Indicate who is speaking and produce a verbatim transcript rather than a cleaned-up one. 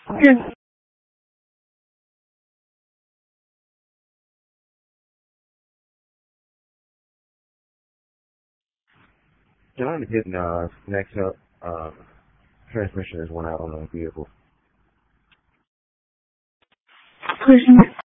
Speaker 1: Okay.
Speaker 2: John is hitting uh, next up. Uh, transmission is one out on the vehicle.
Speaker 1: Pushing